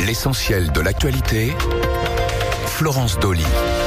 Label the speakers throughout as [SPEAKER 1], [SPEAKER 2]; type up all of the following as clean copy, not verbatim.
[SPEAKER 1] L'essentiel de l'actualité, Florence Dolly.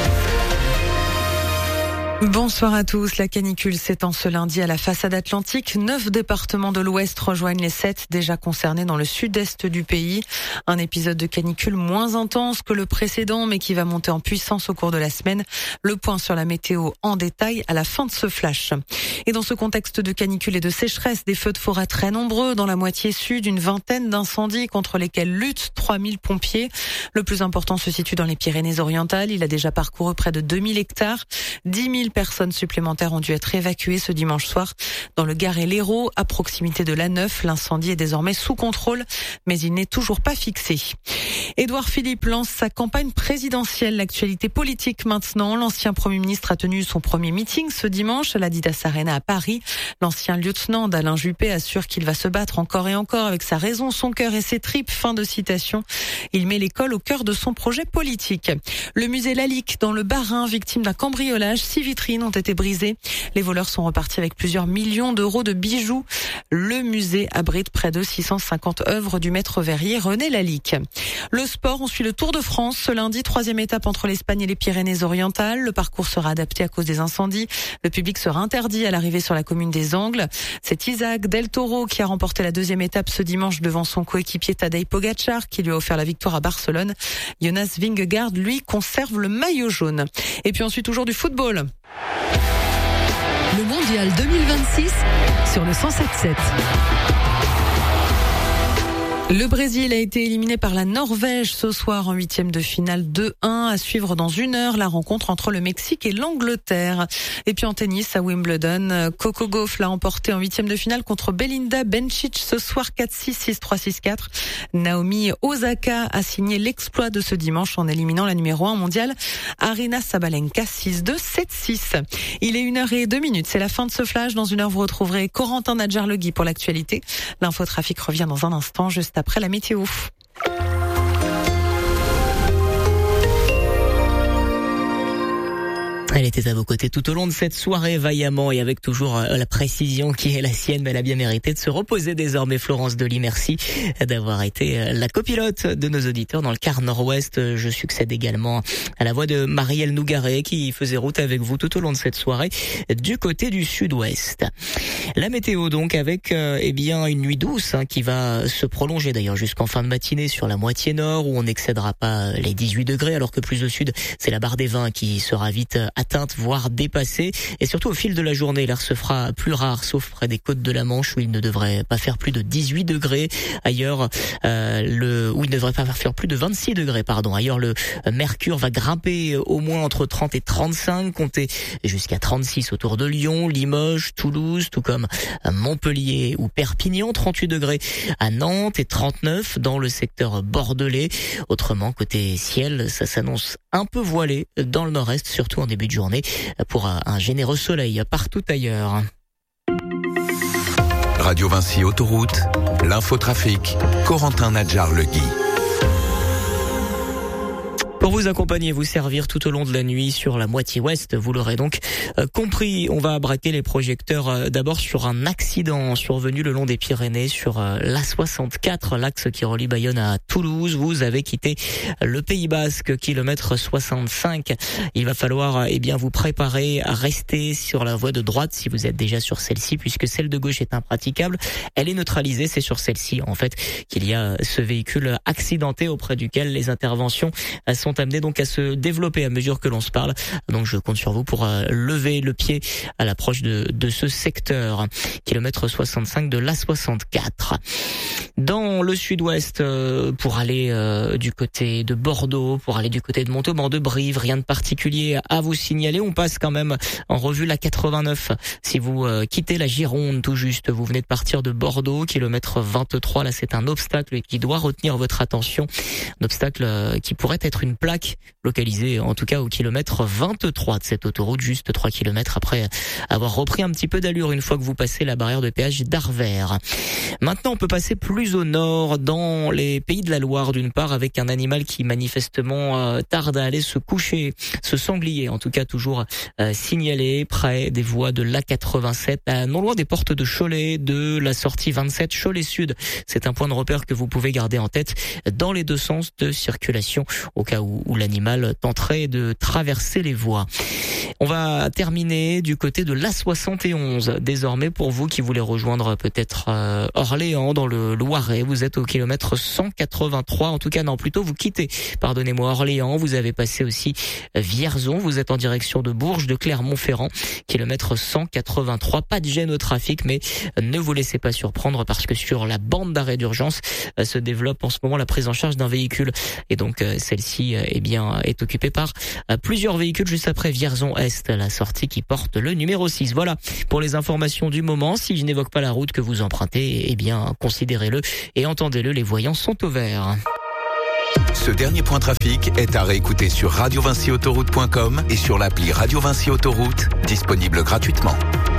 [SPEAKER 2] Bonsoir à tous. La canicule s'étend ce lundi à la façade atlantique. 9 départements de l'Ouest rejoignent les 7 déjà concernés dans le sud-est du pays. Un épisode de canicule moins intense que le précédent, mais qui va monter en puissance au cours de la semaine. Le point sur la météo en détail à la fin de ce flash. Et dans ce contexte de canicule et de sécheresse, des feux de forêt très nombreux dans la moitié sud, une vingtaine d'incendies contre lesquels luttent 3000 pompiers. Le plus important se situe dans les Pyrénées-Orientales. Il a déjà parcouru près de 2000 hectares. 10 000 personnes supplémentaires ont dû être évacuées ce dimanche soir dans le Gard et l'Hérault, à proximité de l'A9. L'incendie est désormais sous contrôle, mais il n'est toujours pas fixé. Édouard Philippe lance sa campagne présidentielle. L'actualité politique maintenant. L'ancien Premier ministre a tenu son premier meeting ce dimanche à l'Adidas Arena à Paris. L'ancien lieutenant d'Alain Juppé assure qu'il va se battre encore et encore avec sa raison, son cœur et ses tripes. Fin de citation. Il met l'école au cœur de son projet politique. Le musée Lalique dans le Bas-Rhin, victime d'un cambriolage. 6 vitrines ont été brisées. Les voleurs sont repartis avec plusieurs millions d'euros de bijoux. Le musée abrite près de 650 œuvres du maître verrier René Lalique. Le sport, on suit le Tour de France. Ce lundi, 3e étape entre l'Espagne et les Pyrénées-Orientales. Le parcours sera adapté à cause des incendies. Le public sera interdit à l'arrivée sur la commune des Angles. C'est Isaac Del Toro qui a remporté la 2e étape ce dimanche devant son coéquipier Tadej Pogačar qui lui a offert la victoire à Barcelone. Jonas Vingegaard, lui, conserve le maillot jaune. Et puis ensuite, toujours du football.
[SPEAKER 3] Le Mondial 2026 sur le 107.7.
[SPEAKER 2] Le Brésil a été éliminé par la Norvège ce soir en 8e de finale 2-1. À suivre dans 1 heure la rencontre entre le Mexique et l'Angleterre. Et puis en tennis à Wimbledon, Coco Gauff l'a emporté en 8e de finale contre Belinda Bencic ce soir 4-6, 6-3, 6-4. Naomi Osaka a signé l'exploit de ce dimanche en éliminant la numéro 1 mondiale Aryna Sabalenka 6-2, 7-6. Il est 1h02. C'est la fin de ce flash. Dans 1 heure, vous retrouverez Corentin Nadjar-Legui pour l'actualité. L'infotrafic revient dans un instant, juste après la météo.
[SPEAKER 4] Elle était à vos côtés tout au long de cette soirée vaillamment et avec toujours la précision qui est la sienne. Mais elle a bien mérité de se reposer désormais. Florence Dolly, merci d'avoir été la copilote de nos auditeurs dans le quart nord-ouest. Je succède également à la voix de Marielle Nougaret qui faisait route avec vous tout au long de cette soirée du côté du sud-ouest. La météo donc avec une nuit douce qui va se prolonger d'ailleurs jusqu'en fin de matinée sur la moitié nord où on n'excédera pas les 18 degrés alors que plus au sud c'est la barre des 20 qui sera vite atteinte voire dépassée et surtout au fil de la journée l'air se fera plus rare sauf près des côtes de la Manche où il ne devrait pas faire plus de 18 degrés ailleurs où il ne devrait pas faire plus de 26 degrés ailleurs le mercure va grimper au moins entre 30 et 35 comptez jusqu'à 36 autour de Lyon, Limoges, Toulouse tout comme Montpellier ou Perpignan, 38 degrés à Nantes et 39 dans le secteur bordelais. Autrement, côté ciel, ça s'annonce un peu voilé dans le nord-est, surtout en début de journée, pour un généreux soleil partout ailleurs.
[SPEAKER 1] Radio Vinci Autoroute, l'infotrafic, Corentin Nadjar-Legui.
[SPEAKER 4] Pour vous accompagner, vous servir tout au long de la nuit sur la moitié ouest, vous l'aurez donc compris. On va braquer les projecteurs d'abord sur un accident survenu le long des Pyrénées sur l'A64, l'axe qui relie Bayonne à Toulouse. Vous avez quitté le Pays Basque, kilomètre 65. Il va falloir vous préparer à rester sur la voie de droite si vous êtes déjà sur celle-ci, puisque celle de gauche est impraticable. Elle est neutralisée, c'est sur celle-ci en fait qu'il y a ce véhicule accidenté auprès duquel les interventions sont amenés donc à se développer à mesure que l'on se parle. Donc je compte sur vous pour lever le pied à l'approche de ce secteur. Kilomètre 65 de l'A64. Dans le sud-ouest, pour aller du côté de Bordeaux, pour aller du côté de Montauban, de Brive, rien de particulier à vous signaler. On passe quand même en revue la 89. Si vous quittez la Gironde tout juste, vous venez de partir de Bordeaux, kilomètre 23. Là, c'est un obstacle qui doit retenir votre attention. Un obstacle qui pourrait être une plaque localisée en tout cas au kilomètre 23 de cette autoroute, juste 3 kilomètres après avoir repris un petit peu d'allure une fois que vous passez la barrière de péage d'Arvers. Maintenant, on peut passer plus au nord. Nord, dans les Pays de la Loire d'une part, avec un animal qui manifestement tarde à aller se coucher. Ce sanglier, en tout cas toujours signalé près des voies de l'A87, non loin des portes de Cholet, de la sortie 27 Cholet Sud. C'est un point de repère que vous pouvez garder en tête dans les deux sens de circulation au cas où l'animal tenterait de traverser les voies. On va terminer du côté de l'A71. Désormais, pour vous qui voulez rejoindre peut-être Orléans dans le Loiret, vous êtes au kilomètre 183. En tout cas, non, plutôt vous quittez, pardonnez-moi, Orléans. Vous avez passé aussi Vierzon. Vous êtes en direction de Bourges, de Clermont-Ferrand, kilomètre 183. Pas de gêne au trafic, mais ne vous laissez pas surprendre parce que sur la bande d'arrêt d'urgence se développe en ce moment la prise en charge d'un véhicule. Et donc, celle-ci, est occupée par plusieurs véhicules juste après Vierzon Est, la sortie qui porte le numéro 6. Voilà pour les informations du moment. Si je n'évoque pas la route que vous empruntez, considérez-le et entendez-le, les voyants sont au vert.
[SPEAKER 1] Ce dernier point trafic est à réécouter sur radiovincyautoroute.com et sur l'appli Radio Vinci Autoroute, disponible gratuitement.